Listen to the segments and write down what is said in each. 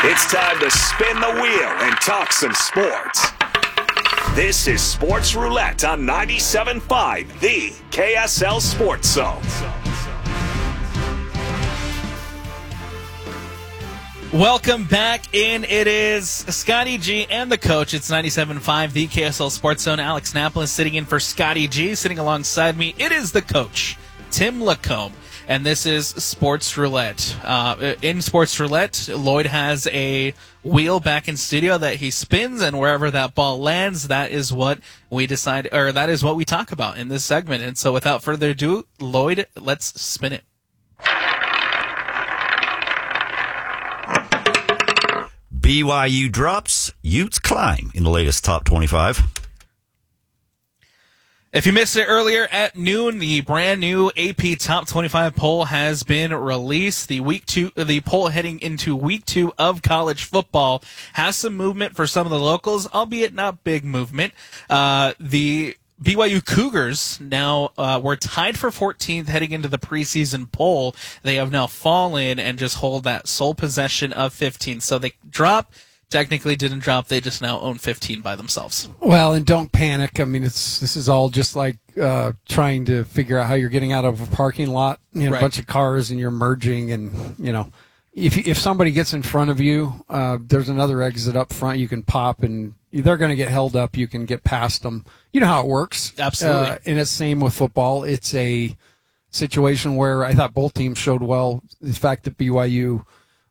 It's time to spin the wheel and talk some sports. This is Sports Roulette on 97.5, the KSL Sports Zone. Welcome back in. It is Scotty G and the coach. It's 97.5, the KSL Sports Zone. Alex Napolis sitting in for Scotty G. Sitting alongside me, it is the coach, Tim Lacombe. And this is Sports Roulette. In Sports Roulette, Lloyd has a wheel back in studio that he spins, and wherever that ball lands, that is what we decide, or that is what we talk about in this segment. And so without further ado, Lloyd, let's spin it. BYU drops, Utes climb in the latest top 25. If you missed it earlier at noon, the brand new AP Top 25 poll has been released. The poll heading into week 2 of college football has some movement for some of the locals, albeit not big movement. The BYU Cougars now were tied for 14th heading into the preseason poll. They have now fallen and just hold that sole possession of 15th. So they technically didn't drop. They just now own 15 by themselves. Well, and don't panic. I mean, this is all just like trying to figure out how you're getting out of a parking lot, right. A bunch of cars, and you're merging, and if somebody gets in front of you, there's another exit up front you can pop, and they're going to get held up. You can get past them. You know how it works. Absolutely. And it's same with football. It's a situation where I thought both teams showed well. The fact that BYU,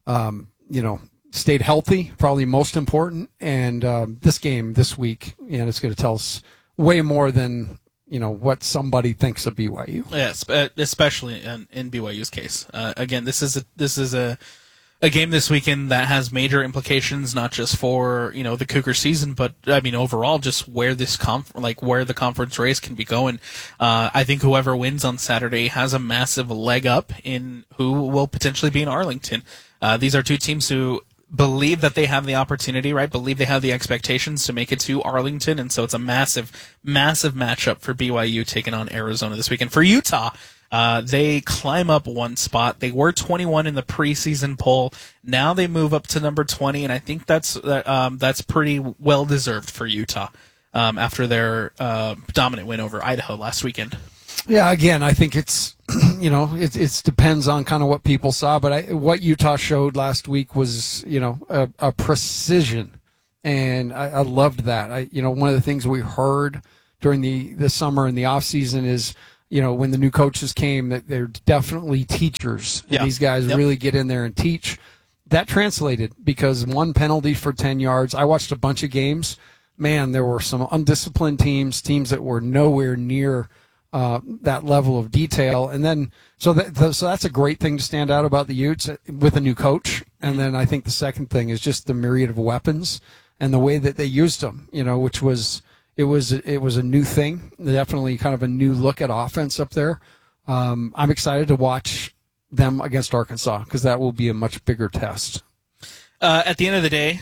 stayed healthy, probably most important. And this game this week, it's going to tell us way more than what somebody thinks of BYU. Yes, especially in BYU's case. Again, this is a game this weekend that has major implications, not just for the Cougar season, but I mean overall, just where this where the conference race can be going. I think whoever wins on Saturday has a massive leg up in who will potentially be in Arlington. These are two teams who believe that they have the opportunity, right? Believe they have the expectations to make it to Arlington, and so it's a massive, massive matchup for BYU taking on Arizona this weekend. For Utah, they climb up one spot. They were 21 in the preseason poll. Now they move up to number 20, and I think that's pretty well deserved for Utah after their dominant win over Idaho last weekend. Yeah, again, I think it's it depends on kind of what people saw, but what Utah showed last week was a precision, and I loved that. One of the things we heard during the summer and the off season is when the new coaches came that they're definitely teachers. Yeah. These guys really get in there and teach. That translated because one penalty for 10 yards. I watched a bunch of games. Man, there were some undisciplined teams that were nowhere near that level of detail, and then so that's a great thing to stand out about the Utes with a new coach. And then I think the second thing is just the myriad of weapons and the way that they used them. Which was it was a new thing, definitely kind of a new look at offense up there. I'm excited to watch them against Arkansas because that will be a much bigger test. At the end of the day,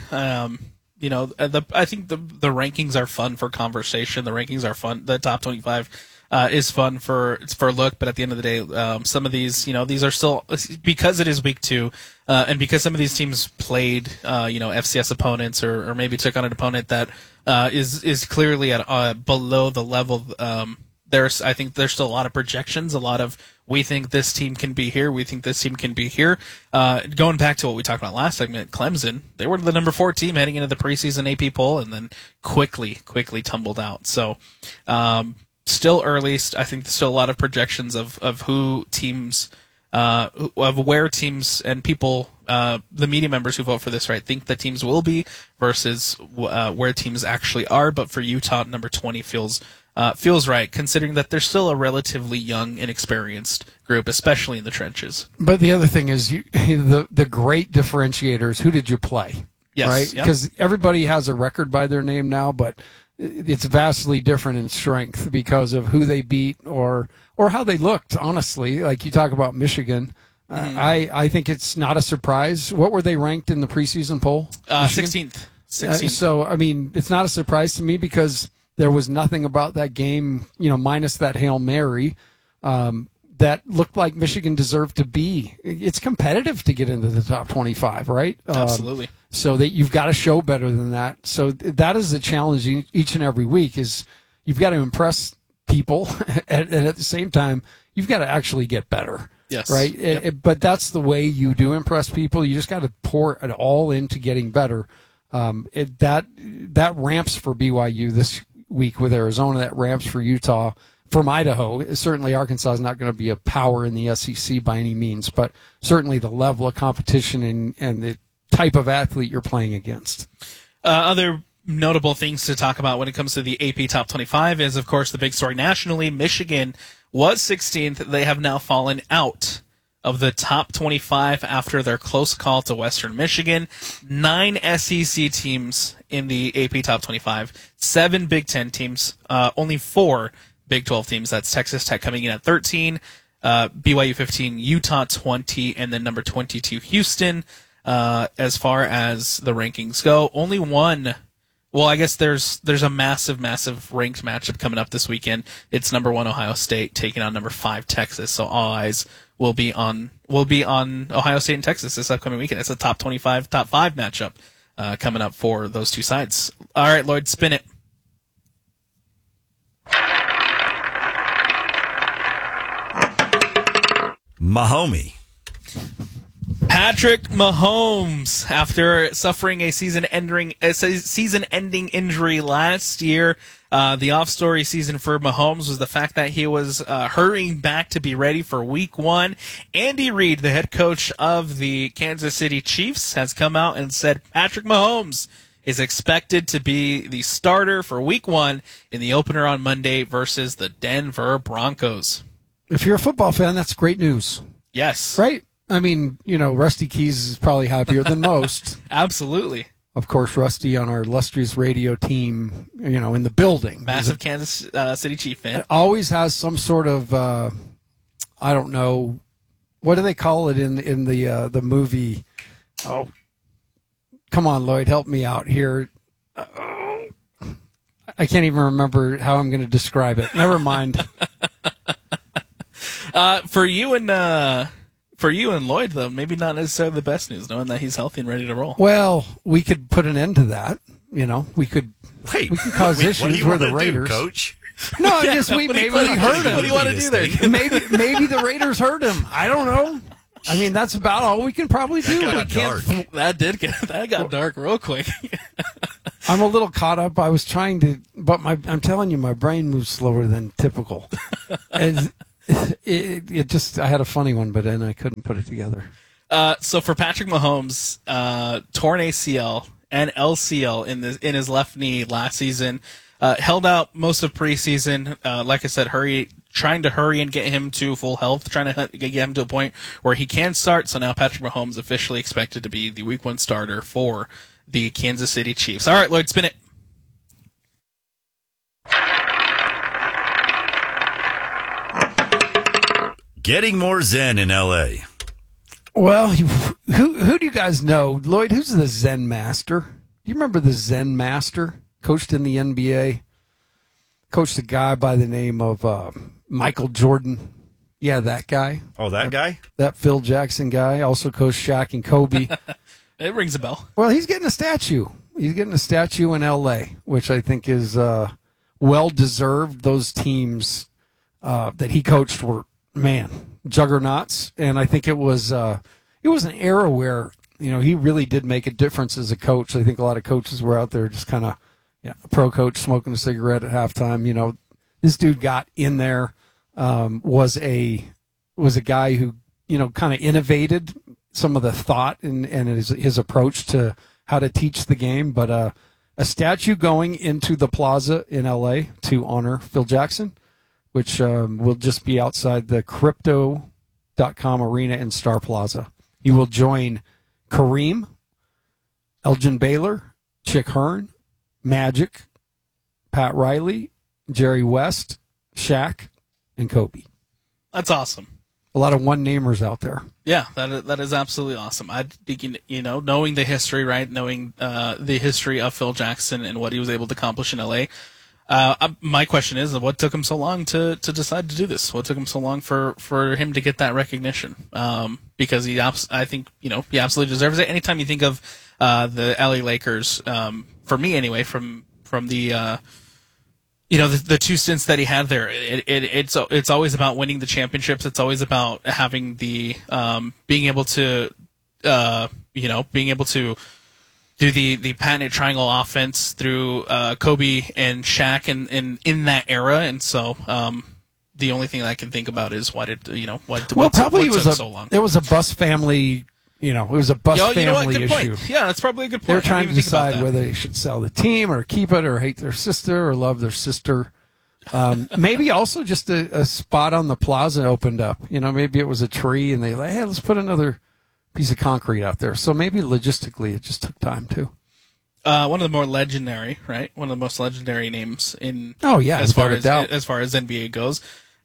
I think the rankings are fun for conversation. The rankings are fun. The top 25. Is fun for a look, but at the end of the day, some of these, these are still, because it is week 2, and because some of these teams played, FCS opponents or maybe took on an opponent that is clearly at below the level. I think there's still a lot of projections, a lot of we think this team can be here, we think this team can be here. Going back to what we talked about last segment, Clemson, they were the number 4 team heading into the preseason AP poll, and then quickly tumbled out. So. Still early. I think there's still a lot of projections of who teams, of where teams and people, the media members who vote for this, right, think the teams will be versus where teams actually are. But for Utah, number 20 feels right, considering that they're still a relatively young, inexperienced group, especially in the trenches. But the other thing is the great differentiators. Who did you play? Yes, right? Because everybody has a record by their name now, but it's vastly different in strength because of who they beat or how they looked, honestly. Like you talk about Michigan. I think it's not a surprise. What were they ranked in the preseason poll? 16th. So, I mean, it's not a surprise to me because there was nothing about that game, minus that Hail Mary, that looked like Michigan deserved to be. It's competitive to get into the top 25, right? Absolutely. So that you've got to show better than that. So that is the challenge each and every week is you've got to impress people, and at the same time, you've got to actually get better. Yes. Right? Yep. But that's the way you do impress people. You just got to pour it all into getting better. That ramps for BYU this week with Arizona. That ramps for Utah. From Idaho, certainly Arkansas is not going to be a power in the SEC by any means, but certainly the level of competition and the type of athlete you're playing against. Other notable things to talk about when it comes to the AP Top 25 is, of course, the big story nationally. Michigan was 16th. They have now fallen out of the top 25 after their close call to Western Michigan. 9 SEC teams in the AP Top 25, 7 Big Ten teams, only 4 Big 12 teams. That's Texas Tech coming in at 13, BYU 15, Utah 20, and then number 22 Houston. As far as the rankings go, only one. Well, I guess there's a massive ranked matchup coming up this weekend. It's number 1 Ohio State taking on number 5 Texas. So all eyes will be on Ohio State and Texas this upcoming weekend. It's a top 25, top 5 matchup coming up for those two sides. All right, Lloyd, spin it. Mahomie. Patrick Mahomes, after suffering a season-ending injury last year, the off-story season for Mahomes was the fact that he was hurrying back to be ready for Week 1. Andy Reid, the head coach of the Kansas City Chiefs, has come out and said Patrick Mahomes is expected to be the starter for Week 1 in the opener on Monday versus the Denver Broncos. If you're a football fan, that's great news. Yes. Right? I mean, Rusty Keys is probably happier than most. Absolutely. Of course, Rusty on our illustrious radio team, in the building. Massive Kansas City Chief fan. Always has some sort of, I don't know, what do they call it in the movie? Oh, come on, Lloyd, help me out here. I can't even remember how I'm going to describe it. Never mind. For you and Lloyd, though, maybe not necessarily the best news, knowing that he's healthy and ready to roll. Well, we could put an end to that. We could cause issues where the Raiders. Coach? No, I guess maybe we hurt him. What do you want to do there? Maybe the Raiders hurt him. I don't know. I mean, that's about all we can probably do. That got dark real quick. I'm a little caught up. I was trying to, but I'm telling you, my brain moves slower than typical. And it just, I had a funny one, but then I couldn't put it together. So for Patrick Mahomes, torn ACL and LCL in his left knee last season, held out most of preseason. Like I said, trying to hurry and get him to full health, trying to get him to a point where he can start. So now Patrick Mahomes officially expected to be the Week 1 starter for the Kansas City Chiefs. All right, Lloyd, spin it. Getting more zen in L.A. Well, who do you guys know? Lloyd, who's the Zen Master? Do you remember the Zen Master? Coached in the NBA. Coached a guy by the name of Michael Jordan. Yeah, that guy. Oh, that guy? That Phil Jackson guy. Also coached Shaq and Kobe. It rings a bell. Well, he's getting a statue. He's getting a statue in L.A., which I think is well-deserved. Those teams that he coached were, juggernauts. And I think it was an era where, he really did make a difference as a coach. I think a lot of coaches were out there just kind of, a pro coach smoking a cigarette at halftime. This dude got in there, was a guy who, kind of innovated some of the thought and his approach to how to teach the game. But a statue going into the plaza in L.A. to honor Phil Jackson, which will just be outside the Crypto.com arena in Star Plaza. He will join Kareem, Elgin Baylor, Chick Hearn, Magic, Pat Riley, Jerry West, Shaq, and Kobe. That's awesome. A lot of one-namers out there. Yeah, that is absolutely awesome. I think, knowing the history, right? Knowing the history of Phil Jackson and what he was able to accomplish in L.A., my question is, what took him so long to decide to do this? What took him so long for him to get that recognition? Because I think he absolutely deserves it. Anytime you think of the LA Lakers, for me anyway, from the the 2 stints that he had there, it's always about winning the championships. It's always about having the being able to do the patented triangle offense through Kobe and Shaq and in that era. And so the only thing that I can think about is why did probably it was so long? It was a Buss family. It was a Buss family Good issue. Point. Yeah, that's probably a good point. They're trying to decide whether they should sell the team or keep it or hate their sister or love their sister. Maybe also just a spot on the plaza opened up. Maybe it was a tree and they like, hey, let's put another piece of concrete out there. So maybe logistically it just took time too. One of the more legendary, right? One of the most legendary names in. Oh yeah, as far as NBA goes.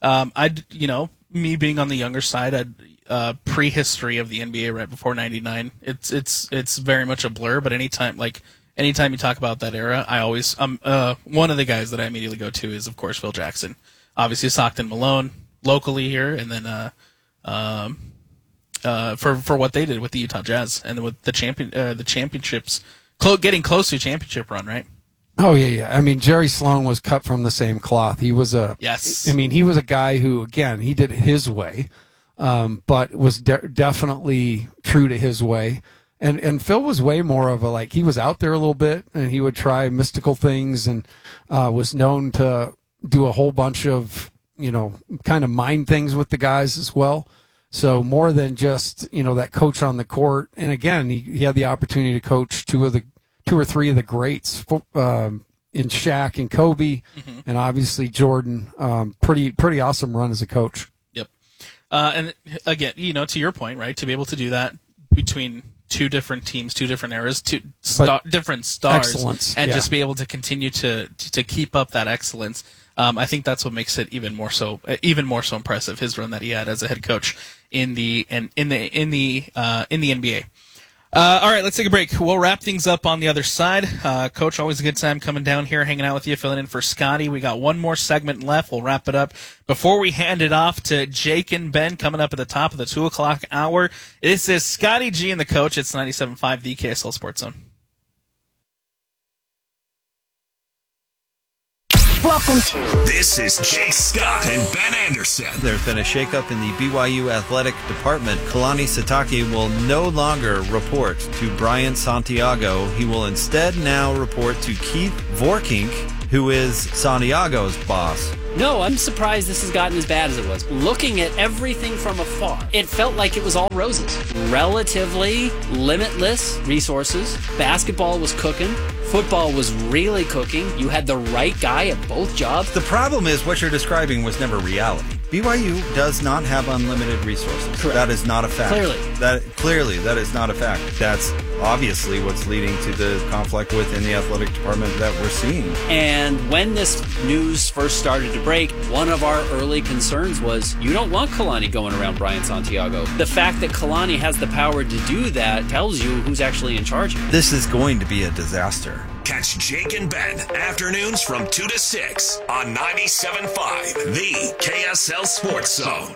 Me being on the younger side, I'd prehistory of the NBA right before '99. It's very much a blur. But anytime you talk about that era, I always one of the guys that I immediately go to is of course Phil Jackson. Obviously Stockton Malone locally here, and then for what they did with the Utah Jazz and with the championships, getting close to a championship run, right? Oh yeah. I mean, Jerry Sloan was cut from the same cloth. He was he was a guy who, again, he did it his way, but was definitely true to his way. And Phil was way more of he was out there a little bit, and he would try mystical things, and was known to do a whole bunch of kind of mind things with the guys as well. So more than just that coach on the court. And again, he had the opportunity to coach two or three of the greats in Shaq and Kobe, and obviously Jordan. Pretty awesome run as a coach. Yep. And again, to your point, right, to be able to do that between two different teams, two different eras, different stars, excellence, and just be able to continue to keep up that excellence. I think that's what makes it even more so impressive. His run that he had as a head coach in the NBA. All right, let's take a break. We'll wrap things up on the other side. Coach, always a good time coming down here, hanging out with you, filling in for Scotty. We got one more segment left. We'll wrap it up before we hand it off to Jake and Ben coming up at the top of the 2 o'clock hour. This is Scotty G and the Coach. It's 97.5, the KSL Sports Zone. Welcome to. This is Jake Scott and Ben Anderson. There's been a shakeup in the BYU athletic department. Kalani Sitake will no longer report to Brian Santiago. He will instead now report to Keith Vorkink, who is Santiago's boss. No, I'm surprised this has gotten as bad as it was. Looking at everything from afar, it felt like it was all roses. Relatively limitless resources. Basketball was cooking. Football was really cooking. You had the right guy at both jobs. The problem is what you're describing was never reality. BYU does not have unlimited resources. Correct. That is not a fact. Clearly. That is not a fact. That's obviously what's leading to the conflict within the athletic department that we're seeing. And when this news first started to break, one of our early concerns was you don't want Kalani going around Brian Santiago. The fact that Kalani has the power to do that tells you who's actually in charge. This is going to be a disaster. Catch Jake and Ben afternoons from 2 to 6 on 97.5, the KSL Sports Zone.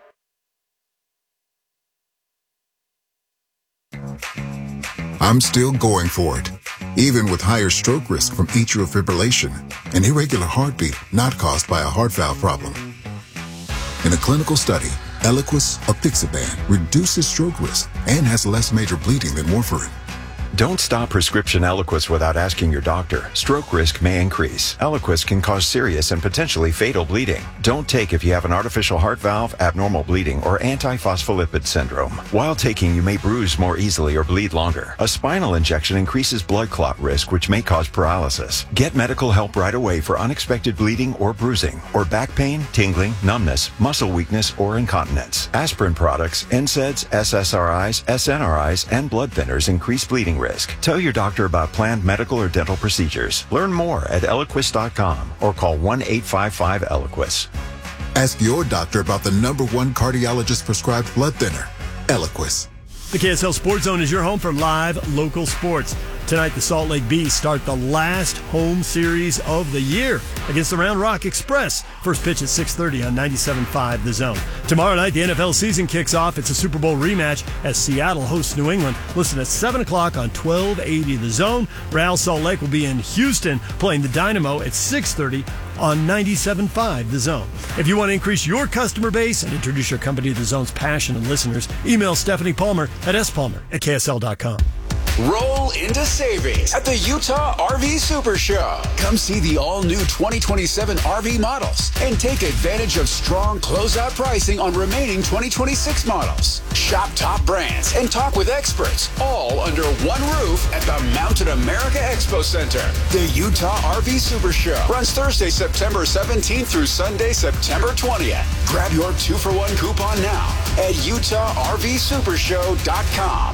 I'm still going for it, even with higher stroke risk from atrial fibrillation, an irregular heartbeat not caused by a heart valve problem. In a clinical study, Eliquis apixaban reduces stroke risk and has less major bleeding than warfarin. Don't stop prescription Eliquis without asking your doctor. Stroke risk may increase. Eliquis can cause serious and potentially fatal bleeding. Don't take if you have an artificial heart valve, abnormal bleeding, or antiphospholipid syndrome. While taking, you may bruise more easily or bleed longer. A spinal injection increases blood clot risk, which may cause paralysis. Get medical help right away for unexpected bleeding or bruising, or back pain, tingling, numbness, muscle weakness, or incontinence. Aspirin products, NSAIDs, SSRIs, SNRIs, and blood thinners increase bleeding risk. Tell your doctor about planned medical or dental procedures. Learn more at Eliquis.com or call 1-855-ELIQUIS. Ask your doctor about the #1 cardiologist prescribed blood thinner, Eliquis. The KSL Sports Zone is your home for live local sports. Tonight, the Salt Lake Bees start the last home series of the year against the Round Rock Express. First pitch at 6:30 on 97.5 The Zone. Tomorrow night, the NFL season kicks off. It's a Super Bowl rematch as Seattle hosts New England. Listen at 7 o'clock on 1280 The Zone. Real Salt Lake will be in Houston playing the Dynamo at 6:30 on 97.5 The Zone. If you want to increase your customer base and introduce your company to The Zone's passion and listeners, email Stephanie Palmer at spalmer@ksl.com. Roll into savings at the Utah RV Super Show. Come see the all-new 2027 RV models and take advantage of strong closeout pricing on remaining 2026 models. Shop top brands and talk with experts, all under one roof at the Mountain America Expo Center. The Utah RV Super Show runs Thursday, September 17th through Sunday, September 20th. Grab your 2-for-1 coupon now at UtahRVSupershow.com.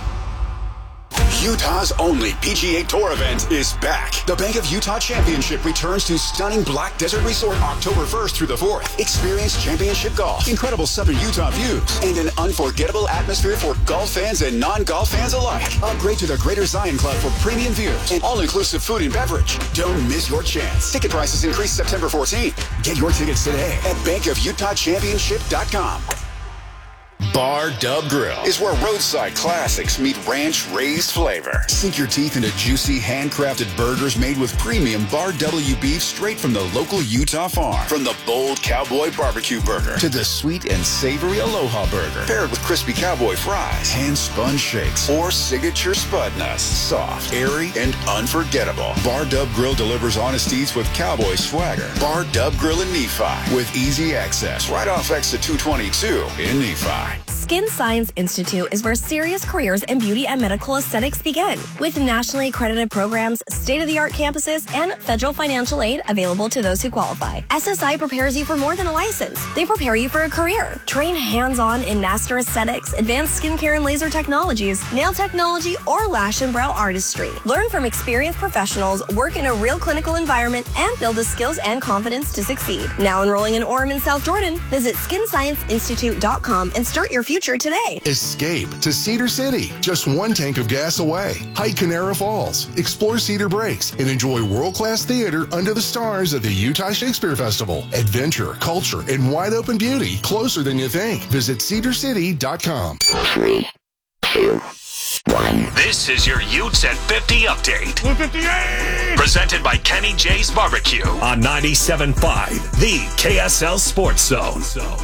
Utah's only PGA Tour event is back. The Bank of Utah Championship returns to stunning Black Desert Resort October 1st through the 4th. Experience championship golf, incredible southern Utah views, and an unforgettable atmosphere for golf fans and non-golf fans alike. Upgrade to the Greater Zion Club for premium views and all-inclusive food and beverage. Don't miss your chance. Ticket prices increase September 14th. Get your tickets today at bankofutahchampionship.com. Bar Dub Grill is where roadside classics meet ranch-raised flavor. Sink your teeth into juicy, handcrafted burgers made with premium Bar W beef straight from the local Utah farm. From the bold cowboy barbecue burger to the sweet and savory Aloha burger, paired with crispy cowboy fries, hand-spun shakes, or signature spud nuts. Soft, airy, and unforgettable. Bar Dub Grill delivers honest eats with cowboy swagger. Bar Dub Grill in Nephi with easy access right off exit 222 in Nephi. Skin Science Institute is where serious careers in beauty and medical aesthetics begin. With nationally accredited programs, state-of-the-art campuses, and federal financial aid available to those who qualify. SSI prepares you for more than a license. They prepare you for a career. Train hands-on in master aesthetics, advanced skincare and laser technologies, nail technology, or lash and brow artistry. Learn from experienced professionals, work in a real clinical environment, and build the skills and confidence to succeed. Now enrolling in Orem and South Jordan, visit SkinScienceInstitute.com and start your future today. Escape to Cedar City, just one tank of gas away. Hike Canara Falls, explore Cedar Breaks, and enjoy world-class theater under the stars at the Utah Shakespeare Festival. Adventure, culture, and wide-open beauty closer than you think. Visit cedarcity.com. 3, 2, 1. This is your Utes at 50 update. 58! Presented by Kenny J's Barbecue on 97.5, the KSL Sports Zone.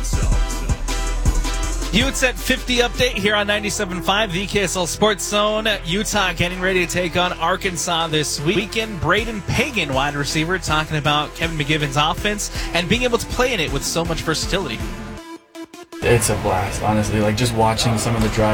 Utes at 50 update here on 97.5, the KSL Sports Zone. Utah getting ready to take on Arkansas this weekend. Braden Pagan, wide receiver, talking about Kevin McGivern's offense and being able to play in it with so much versatility. It's a blast, honestly. Like, just watching some of the drives